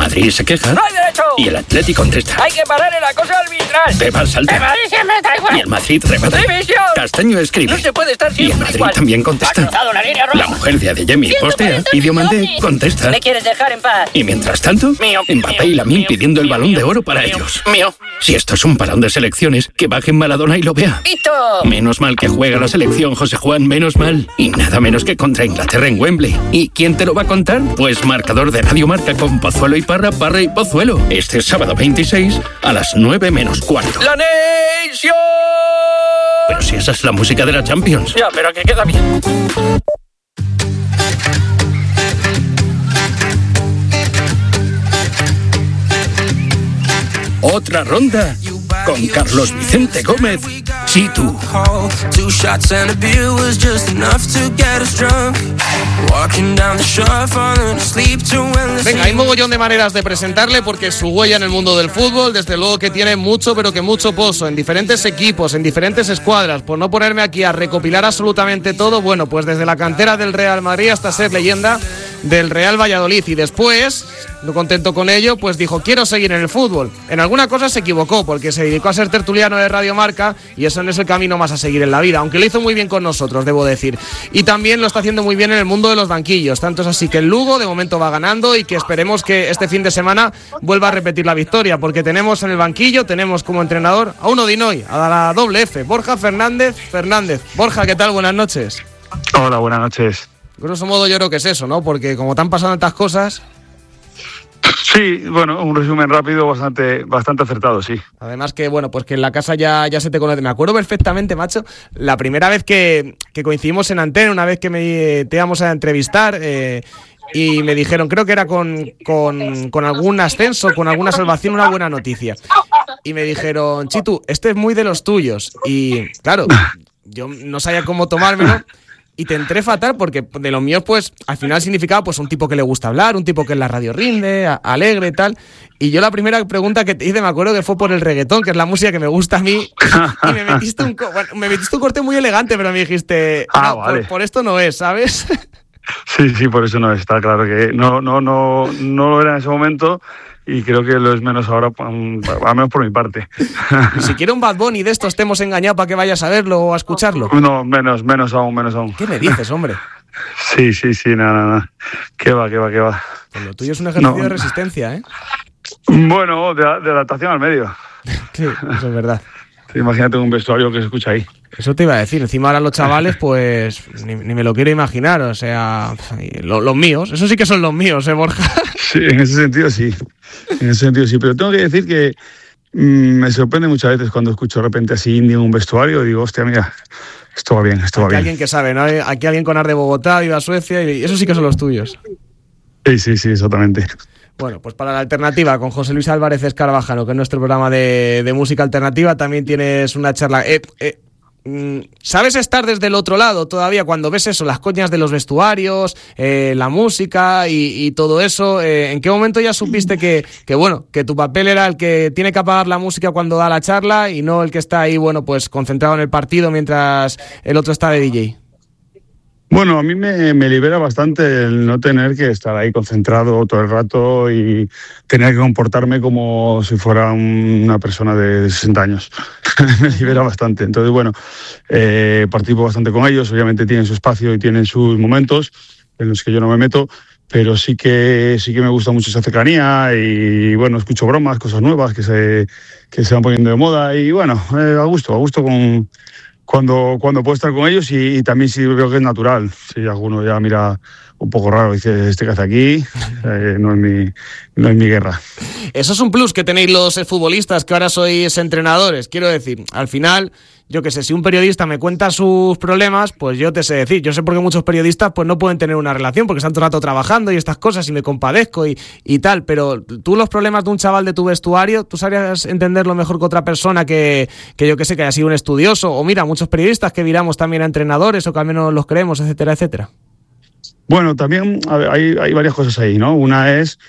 Madrid se queja. ¡No hay derecho! Y el Atleti contesta. ¡Hay que parar el acoso arbitral! Pepa salta. ¡Me Madrid siempre está igual! Y el Madrid remata. ¡División! Castaño escribe. No se puede estar Y el siempre Madrid igual. también ¡Ha contesta. cruzado la línea roja! La mujer de Adeyemi ¿Quién no postea. puede estar Y Diomandé Dios? contesta. ¿Me quieres dejar en paz? Y mientras tanto, Mío, Mbappé mío, y Lamine mío, pidiendo el mío, Balón de mío, Oro para mío, ellos. mío. Si esto es un parón de selecciones, que bajen Maradona y lo vea. ¡Listo! Menos mal que juega la selección, José Juan, menos mal. Y nada menos que contra Inglaterra en Wembley. ¿Y quién te lo va a contar? Pues marcador de Radio Marca con Pozuelo y Parra, Parra y Pozuelo. Este sábado 26 a las 9 menos cuarto. ¡La Nation! Pero si esa es la música de la Champions. Ya, pero que queda bien. Otra ronda con Carlos Vicente Gómez, Chitu. Venga, hay mogollón de maneras de presentarle porque su huella en el mundo del fútbol, desde luego que tiene mucho, pero que mucho pozo en diferentes equipos, en diferentes escuadras. Por no ponerme aquí a recopilar absolutamente todo, bueno, pues desde la cantera del Real Madrid hasta ser leyenda del Real Valladolid. Y después, no contento con ello, pues dijo, quiero seguir en el fútbol. En alguna cosa se equivocó, porque se dedicó a ser tertuliano de Radio Marca y eso no es el camino más a seguir en la vida, aunque lo hizo muy bien con nosotros, debo decir. Y también lo está haciendo muy bien en el mundo de los banquillos. Tanto es así que el Lugo de momento va ganando y que esperemos que este fin de semana vuelva a repetir la victoria, porque tenemos en el banquillo, tenemos como entrenador a uno de Inoy, a la doble F, Borja Fernández. Borja, ¿qué tal? Buenas noches. Hola, buenas noches. Grosso modo yo creo que es eso, ¿no? Porque como te han pasado tantas cosas... Sí, bueno, un resumen rápido bastante acertado, sí. Además que, bueno, pues que en la casa ya se te conoce. Me acuerdo perfectamente, macho, la primera vez que coincidimos en antena, una vez que te íbamos a entrevistar y me dijeron, creo que era con algún ascenso, con alguna salvación, una buena noticia. Y me dijeron, Chitu, este es muy de los tuyos. Y claro, yo no sabía cómo tomármelo. Y te entré fatal porque de los míos, pues, al final significaba pues un tipo que le gusta hablar, un tipo que en la radio rinde, alegre y tal. Y yo la primera pregunta que te hice, me acuerdo que fue por el reggaetón, que es la música que me gusta a mí. Y me metiste un corte muy elegante, pero me dijiste, vale. por esto no es, ¿sabes? Sí, por eso no es. Está claro que no lo era en ese momento. Y creo que lo es menos ahora, al menos por mi parte. Ni siquiera un Bad Bunny de estos te hemos engañado para que vayas a verlo o a escucharlo. No, menos aún. ¿Qué me dices, hombre? Sí, nada. ¿Qué va? Pues lo tuyo es un ejercicio de resistencia, ¿eh? Bueno, de adaptación al medio. Sí, eso es verdad. Imagínate un vestuario que se escucha ahí. Eso te iba a decir. Encima ahora los chavales, pues ni me lo quiero imaginar. O sea, los míos. Eso sí que son los míos, Borja? Sí, en ese sentido sí. Pero tengo que decir que me sorprende muchas veces cuando escucho de repente así indie en un vestuario y digo, hostia, mira, esto va bien. Aquí alguien que sabe, ¿no? Aquí alguien con Ar de Bogotá, viva Suecia, y eso sí que son los tuyos. Sí, exactamente. Bueno, pues para la alternativa con José Luis Álvarez Escarabajano, que es nuestro programa de música alternativa, también tienes una charla. ¿Sabes estar desde el otro lado todavía cuando ves eso, las coñas de los vestuarios, la música y todo eso? ¿En qué momento ya supiste que tu papel era el que tiene que apagar la música cuando da la charla y no el que está ahí, bueno, pues concentrado en el partido mientras el otro está de DJ? Bueno, a mí me libera bastante el no tener que estar ahí concentrado todo el rato y tener que comportarme como si fuera una persona de 60 años. Me libera bastante. Entonces, bueno, participo bastante con ellos. Obviamente tienen su espacio y tienen sus momentos en los que yo no me meto, pero sí que me gusta mucho esa cercanía y, bueno, escucho bromas, cosas nuevas que se van poniendo de moda y, bueno, a gusto con... Cuando puedo estar con ellos y también sí veo que es natural. Si alguno ya mira un poco raro, dice, ¿este que hace aquí? No es mi guerra. Eso es un plus que tenéis los futbolistas, que ahora sois entrenadores. Quiero decir, al final, yo qué sé, si un periodista me cuenta sus problemas, pues yo te sé decir. Yo sé por qué muchos periodistas pues no pueden tener una relación, porque están todo el rato trabajando y estas cosas, y me compadezco y tal. Pero tú los problemas de un chaval de tu vestuario, ¿tú sabrías entenderlo mejor que otra persona que yo qué sé, que haya sido un estudioso? O mira, muchos periodistas que viramos también a entrenadores o que al menos los creemos, etcétera, etcétera. Bueno, también hay varias cosas ahí, ¿no? Una es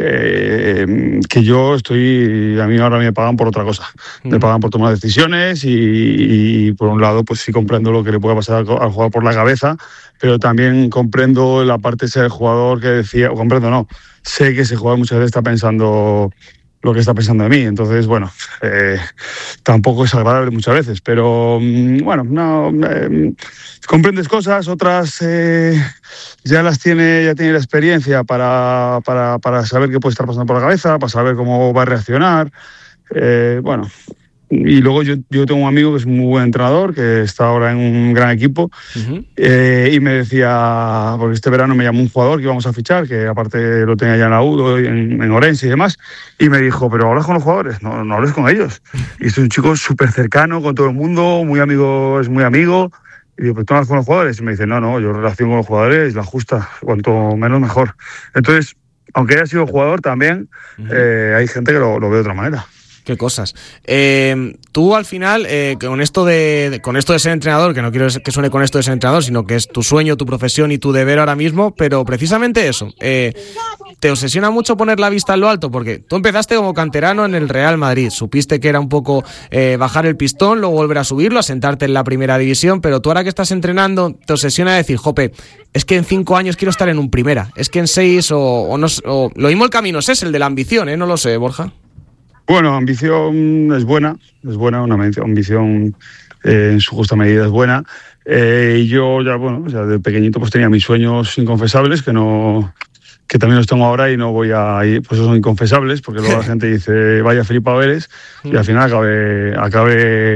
que yo a mí ahora me pagan por otra cosa. Me pagan por tomar decisiones y por un lado, pues sí comprendo lo que le puede pasar al jugador por la cabeza, pero también comprendo la parte esa del jugador que decía, sé que ese jugador muchas veces está pensando lo que está pensando de mí. Entonces, bueno, tampoco es agradable muchas veces, pero bueno, no, comprendes cosas, otras ya tiene la experiencia para saber qué puede estar pasando por la cabeza, para saber cómo va a reaccionar. Bueno, y luego yo tengo un amigo que es un muy buen entrenador, que está ahora en un gran equipo, y me decía, porque este verano me llamó un jugador que íbamos a fichar, que aparte lo tenía ya en la UDO, en Orense y demás, y me dijo, pero hablas con los jugadores, no hables con ellos. Y es un chico súper cercano con todo el mundo, muy amigo, es muy amigo. Y digo, pero tú hablas con los jugadores. Y me dice, no, yo relaciono con los jugadores, la justa, cuanto menos mejor. Entonces, aunque haya sido jugador también, hay gente que lo ve de otra manera. Qué cosas. Tú al final, con esto de ser entrenador, que no quiero que suene con esto de ser entrenador, sino que es tu sueño, tu profesión y tu deber ahora mismo, pero precisamente eso, te obsesiona mucho poner la vista en lo alto, porque tú empezaste como canterano en el Real Madrid, supiste que era un poco bajar el pistón, luego volver a subirlo, a sentarte en la primera división, pero tú ahora que estás entrenando, te obsesiona decir, jope, es que en 5 años quiero estar en un primera, es que en 6 o lo mismo el camino es el de la ambición, no lo sé, Borja. Bueno, ambición es buena, una ambición en su justa medida es buena. Y yo ya de pequeñito pues tenía mis sueños inconfesables, que también los tengo ahora y no voy a ir, pues esos son inconfesables, porque luego la gente dice, vaya flipado eres, y al final acabé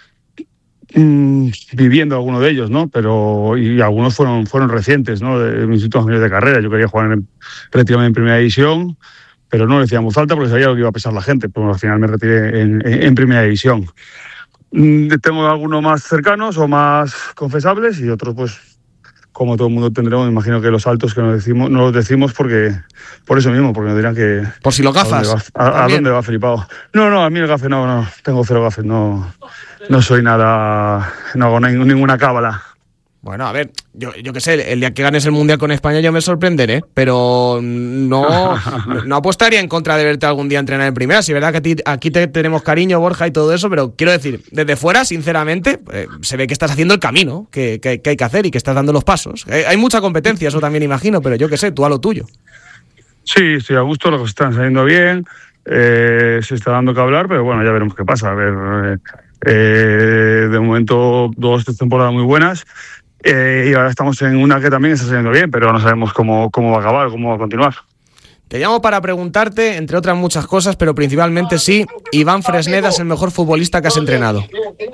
viviendo alguno de ellos, ¿no? Y algunos fueron recientes, ¿no? De mis últimos años de carrera. Yo quería jugar relativamente en primera división, pero no le decíamos falta porque sabía lo que iba a pesar la gente, pero al final me retiré en primera división. Tengo algunos más cercanos o más confesables y otros, pues, como todo el mundo tendremos, me imagino que los altos que no los decimos porque por eso mismo, porque nos dirán que... Por si lo gafas. ¿A dónde va flipado? No, a mí el gafe no, tengo 0 gafes, no soy nada, no hago ninguna cábala. Bueno, a ver, yo qué sé, el día que ganes el Mundial con España yo me sorprenderé, pero no apostaría en contra de verte algún día entrenar en primera. Si es verdad que aquí te tenemos cariño, Borja, y todo eso, pero quiero decir, desde fuera, sinceramente, se ve que estás haciendo el camino que hay que hacer y que estás dando los pasos. Hay mucha competencia, eso también imagino, pero yo qué sé, tú a lo tuyo. Sí, estoy a gusto, los que están saliendo bien, se está dando que hablar, pero bueno, ya veremos qué pasa. A ver, de momento 2 temporadas muy buenas. Y ahora estamos en una que también está saliendo bien, pero no sabemos cómo va a acabar, cómo va a continuar. Te llamo para preguntarte, entre otras muchas cosas, pero principalmente sí, Iván Fresneda es el mejor futbolista que has entrenado.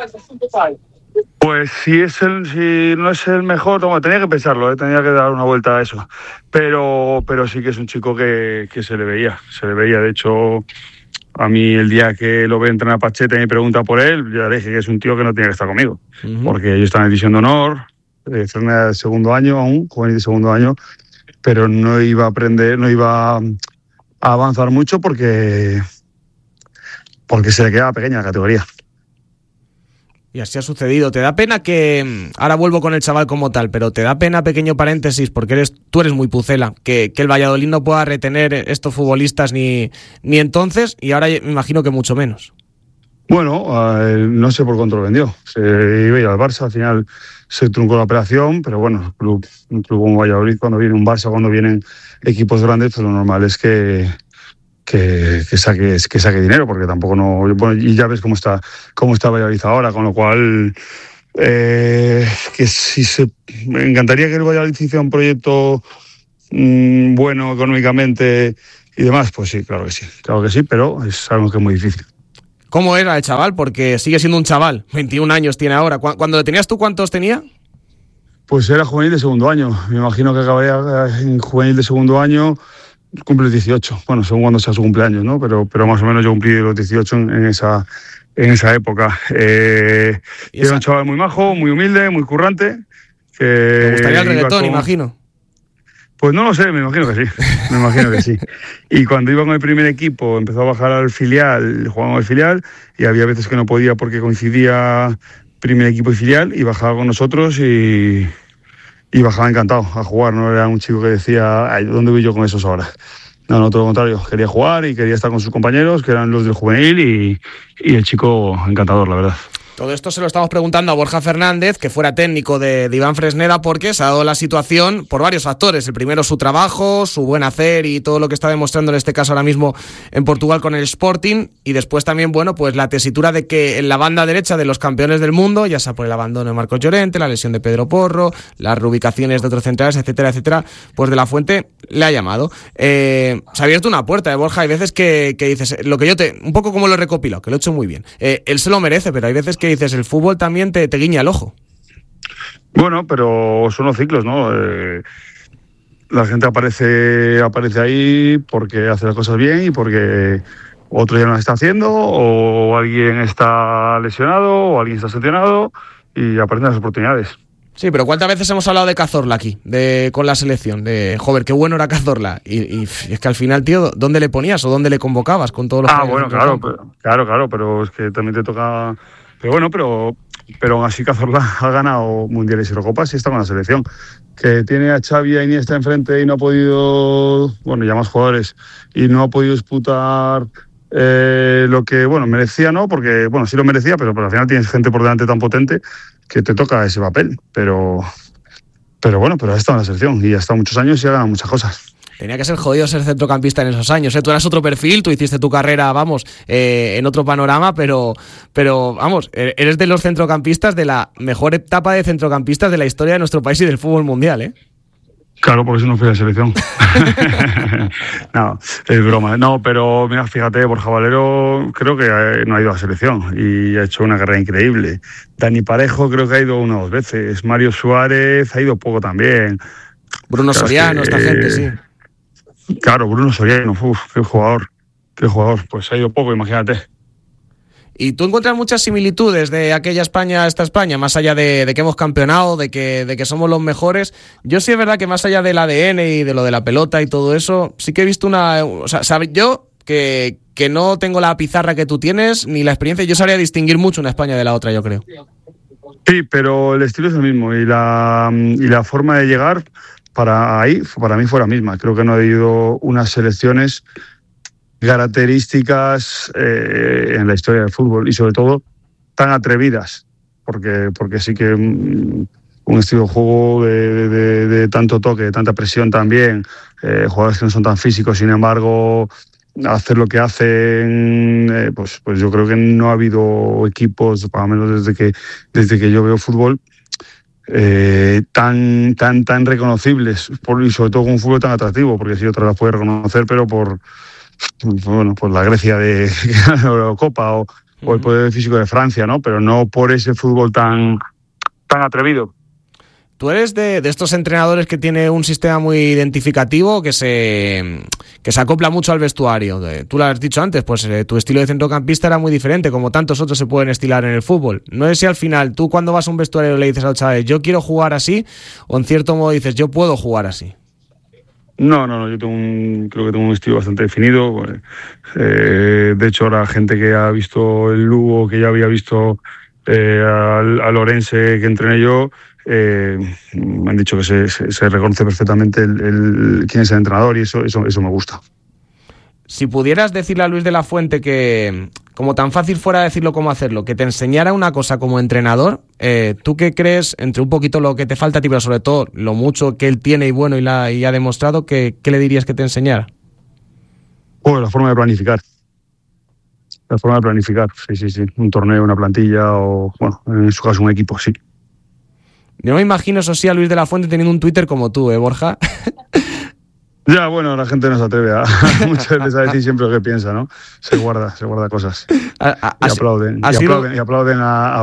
Pues si no es el mejor, tenía que pensarlo, tenía que dar una vuelta a eso. Pero sí que es un chico que se le veía. De hecho, a mí el día que lo ve entrenar a Pacheta y me pregunta por él, ya le dije que es un tío que no tenía que estar conmigo. Porque yo estaba en división de honor, de segundo año aún, juvenil de segundo año, pero no iba a aprender, no iba a avanzar mucho porque se le quedaba pequeña la categoría. Y así ha sucedido. ¿Te da pena que, ahora vuelvo con el chaval como tal, pero te da pena, pequeño paréntesis, porque tú eres muy pucela, que el Valladolid no pueda retener estos futbolistas ni entonces, y ahora me imagino que mucho menos? Bueno, no sé por cuánto lo vendió. Se iba a ir al Barça, al final se truncó la operación, pero bueno, un club como Valladolid, cuando viene un Barça, cuando vienen equipos grandes, pues lo normal es que saque dinero, porque tampoco y ya ves cómo está Valladolid ahora, con lo cual me encantaría que el Valladolid hiciera un proyecto bueno económicamente y demás, pues sí, claro que sí, pero es algo que es muy difícil. ¿Cómo era el chaval? Porque sigue siendo un chaval, 21 años tiene ahora. Cuando lo tenías tú, ¿cuántos tenía? Pues era juvenil de segundo año. Me imagino que acabaría en juvenil de segundo año, cumple 18. Bueno, según cuando sea su cumpleaños, ¿no? Pero más o menos yo cumplí los 18 en esa época. Era un chaval muy majo, muy humilde, muy currante. ¿Te gustaría el reggaetón, imagino? Pues no lo sé, me imagino que sí. Y cuando iba con el primer equipo, empezó a bajar al filial, jugábamos al filial, y había veces que no podía porque coincidía primer equipo y filial, y bajaba con nosotros y bajaba encantado a jugar. No era un chico que decía, ay, ¿dónde voy yo con esos ahora? No, todo lo contrario. Quería jugar y quería estar con sus compañeros, que eran los del juvenil, y el chico encantador, la verdad. Todo esto se lo estamos preguntando a Borja Fernández, que fuera técnico de Iván Fresneda, porque se ha dado la situación por varios factores. El primero, su trabajo, su buen hacer y todo lo que está demostrando en este caso ahora mismo en Portugal con el Sporting. Y después también, bueno, pues la tesitura de que en la banda derecha de los campeones del mundo, ya sea por el abandono de Marcos Llorente, la lesión de Pedro Porro, las reubicaciones de otros centrales, etcétera, etcétera, pues De la Fuente le ha llamado. Se ha abierto una puerta, Borja. Hay veces que dices, lo que yo un poco como lo he recopilado, que lo he hecho muy bien. Él se lo merece, pero hay veces que dices, el fútbol también te guiña el ojo. Bueno, pero son los ciclos, ¿no? La gente aparece ahí porque hace las cosas bien y porque otro ya no las está haciendo, o alguien está lesionado, o alguien está sancionado, y aparecen las oportunidades. Sí, pero ¿cuántas veces hemos hablado de Cazorla aquí, con la selección? Joder, qué bueno era Cazorla. Y es que al final, tío, ¿dónde le ponías o dónde le convocabas con todos los... Bueno, claro, pero es que también te toca... Pero bueno, pero aún así Cazorla ha ganado mundiales y Eurocopas y está con la selección. Que tiene a Xavi y a Iniesta enfrente y no ha podido... Bueno, ya más jugadores. Y no ha podido disputar lo que, bueno, merecía, ¿no? Porque, bueno, sí lo merecía, pero al final tienes gente por delante tan potente que te toca ese papel. Pero bueno, ha estado en la selección y ha estado muchos años y ha ganado muchas cosas. Tenía que ser jodido ser centrocampista en esos años, ¿eh? Tú eras otro perfil, tú hiciste tu carrera, en otro panorama, pero vamos, eres de los centrocampistas, de la mejor etapa de centrocampistas de la historia de nuestro país y del fútbol mundial, ¿eh? Claro, porque eso no fui a la selección. No, es broma. No, pero mira, fíjate, Borja Valero creo que no ha ido a la selección y ha hecho una carrera increíble. Dani Parejo creo que ha ido 1 o 2 veces. Mario Suárez ha ido poco también. Bruno Soriano, esta gente, sí. Claro, Bruno Soriano, qué jugador. Pues ha ido poco, imagínate. ¿Y tú encuentras muchas similitudes de aquella España a esta España, más allá de que hemos campeonado, de que somos los mejores? Yo sí es verdad que más allá del ADN y de lo de la pelota y todo eso, sí que he visto yo que no tengo la pizarra que tú tienes, ni la experiencia, yo sabría distinguir mucho una España de la otra, yo creo. Sí, pero el estilo es el mismo y la forma de llegar para mí fue la misma. Creo que no ha habido unas selecciones características en la historia del fútbol y sobre todo tan atrevidas, porque sí que un estilo de juego de tanto toque, de tanta presión también, jugadores que no son tan físicos, sin embargo hacer lo que hacen, pues yo creo que no ha habido equipos, por lo menos desde que yo veo fútbol, tan reconocibles y sobre todo con un fútbol tan atractivo, porque sí, otra las puede reconocer, pero por la Grecia de la Eurocopa o el poder físico de Francia, ¿no? Pero no por ese fútbol tan atrevido. Tú eres de estos entrenadores que tiene un sistema muy identificativo, que se acopla mucho al vestuario. Tú lo has dicho antes, pues tu estilo de centrocampista era muy diferente, como tantos otros se pueden estilar en el fútbol. No sé si al final tú cuando vas a un vestuario le dices a los chavales, yo quiero jugar así, o en cierto modo dices, yo puedo jugar así. No, yo creo que tengo un estilo bastante definido. De hecho, la gente que ha visto el Lugo, que ya había visto al Orense que entrené yo, me han dicho que se reconoce perfectamente quién es el entrenador y eso me gusta. Si pudieras decirle a Luis de la Fuente que, como tan fácil fuera decirlo como hacerlo, que te enseñara una cosa como entrenador, ¿tú qué crees, entre un poquito lo que te falta a ti, pero sobre todo lo mucho que él tiene y bueno y ha demostrado, ¿qué le dirías que te enseñara? La forma de planificar. Sí. Un torneo, una plantilla o, bueno, en su caso un equipo, sí. Yo me imagino, eso sí, a Luis de la Fuente teniendo un Twitter como tú, Borja. Ya, bueno, la gente no se atreve muchas veces a decir siempre lo que piensa, ¿no? Se guarda cosas. Y aplauden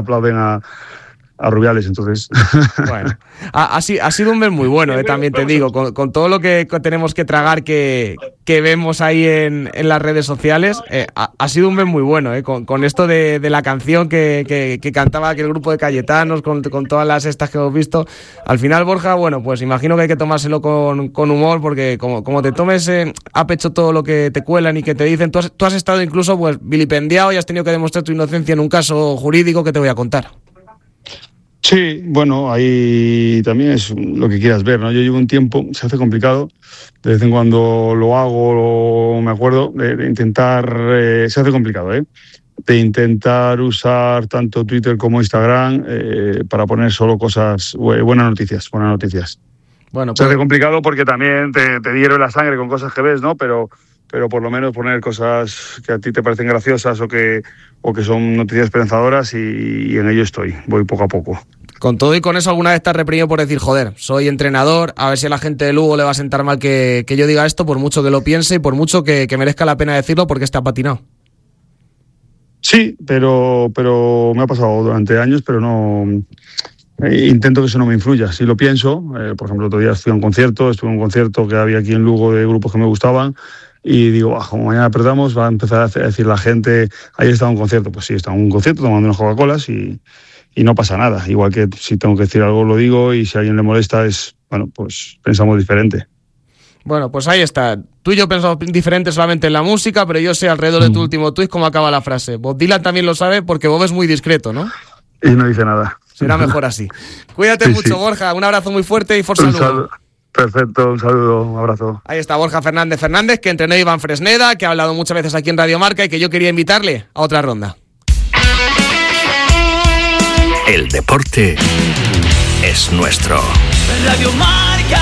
a Rubiales, entonces. Bueno, ha sido un mes muy bueno, también te digo, con todo lo que tenemos que tragar que vemos ahí en las redes sociales, ha sido un mes muy bueno, con esto de la canción que cantaba aquel grupo de Cayetanos, con todas las estas que hemos visto. Al final, Borja, bueno, pues imagino que hay que tomárselo con humor, porque como te tomes a pecho todo lo que te cuelan y que te dicen, tú has estado incluso pues vilipendiado y has tenido que demostrar tu inocencia en un caso jurídico que te voy a contar. Sí, bueno, ahí también es lo que quieras ver, ¿no? Yo llevo un tiempo, se hace complicado, de vez en cuando lo hago, me acuerdo, de intentar, se hace complicado, de intentar usar tanto Twitter como Instagram para poner solo cosas, buenas noticias. Bueno, se hace complicado porque también te hierve la sangre con cosas que ves, ¿no? Pero por lo menos poner cosas que a ti te parecen graciosas o que son noticias esperanzadoras y en ello estoy, voy poco a poco. Con todo y con eso, ¿alguna vez te has reprimido por decir, joder, soy entrenador, a ver si a la gente de Lugo le va a sentar mal que yo diga esto, por mucho que lo piense y por mucho que merezca la pena decirlo porque está patinado? Sí, pero me ha pasado durante años, pero no... intento que eso no me influya. Si lo pienso, por ejemplo, otro día estuve en un concierto que había aquí en Lugo de grupos que me gustaban y digo, como mañana perdamos, va a empezar a decir la gente, ahí está un concierto. Pues sí, está en un concierto tomando unas Coca-Colas y no pasa nada. Igual que si tengo que decir algo lo digo y si a alguien le molesta pues pensamos diferente. Bueno, pues ahí está. Tú y yo pensamos diferente solamente en la música, pero yo sé alrededor de tu último tuit cómo acaba la frase. Bob Dylan también lo sabe porque Bob es muy discreto, ¿no? Y no dice nada. Será mejor así. Cuídate mucho, Borja. Un abrazo muy fuerte y forza Lugo. Perfecto, un saludo, un abrazo. Ahí está Borja Fernández, que entrenó a Iván Fresneda, que ha hablado muchas veces aquí en Radio Marca y que yo quería invitarle a otra ronda. El deporte es nuestro. Radio Marca.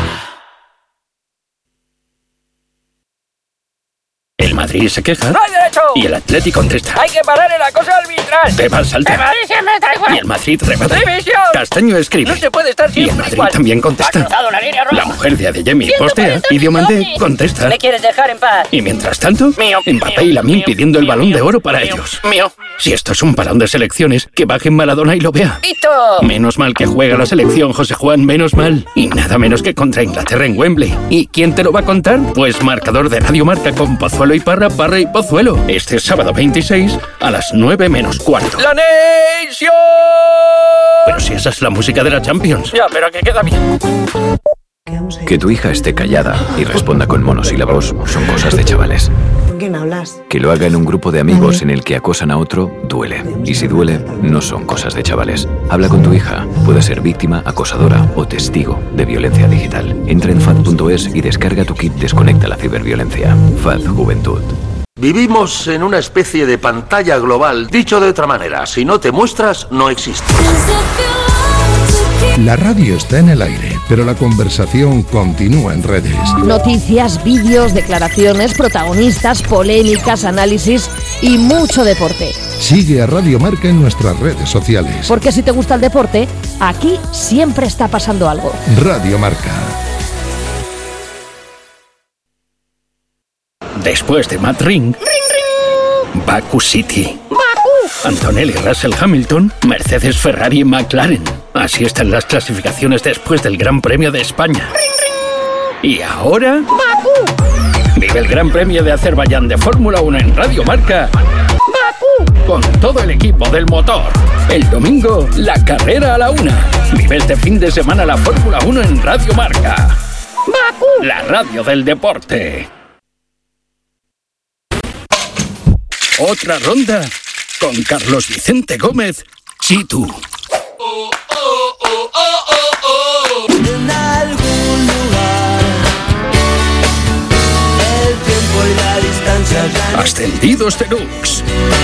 El Madrid se queja. ¡No hay derecho! Y el Atlético contesta. Hay que parar el acoso arbitral. Pepa salta. ¡El Madrid siempre está igual! Y el Madrid remata. ¡División! Castaño escribe. No se puede estar Y siempre el Madrid igual. también contesta. Ha cruzado la línea roja. La mujer de Adeyemi ¿Quién te postea. parece Y Diomandé Johnny? contesta. ¿Le quieres dejar en paz? Y mientras tanto, Mío, Mbappé mío, y Lamine mío, pidiendo el mío, balón de mío, oro para mío, ellos. mío. Si esto es un parón de selecciones, que bajen Maradona y lo vea. ¡Listo! Menos mal que juega la selección, José Juan, menos mal. Y nada menos que contra Inglaterra en Wembley. ¿Y quién te lo va a contar? Pues marcador de Radio Marca con Pozuelo y Parra y Pozuelo. Este sábado 26 a las 9 menos cuarto. ¡La Nation! Pero si esa es la música de la Champions. Ya, pero que queda bien. Que tu hija esté callada y responda con monosílabos son cosas de chavales. ¿Con quién hablas? Que lo haga en un grupo de amigos en el que acosan a otro, duele. Y si duele, no son cosas de chavales. Habla con tu hija. Puede ser víctima, acosadora o testigo de violencia digital. Entra en FAD.es y descarga tu kit Desconecta la ciberviolencia. FAD Juventud. Vivimos en una especie de pantalla global. Dicho de otra manera, si no te muestras, no existes. La radio está en el aire, pero la conversación continúa en redes. Noticias, vídeos, declaraciones, protagonistas, polémicas, análisis y mucho deporte. Sigue a Radio Marca en nuestras redes sociales. Porque si te gusta el deporte, aquí siempre está pasando algo. Radio Marca. Después de Matt Ring, Baku City, Antonelli Russell Hamilton, Mercedes, Ferrari y McLaren. Así están las clasificaciones después del Gran Premio de España. Y ahora, vive el Gran Premio de Azerbaiyán de Fórmula 1 en Radio Marca. Con todo el equipo del motor. El domingo, la carrera a la 1. Vive este fin de semana la Fórmula 1 en Radio Marca. La radio del deporte. Otra ronda con Carlos Vicente Gómez, Chitu. En algún lugar, el tiempo y la distancia ya no... Ascendidos Deluxe.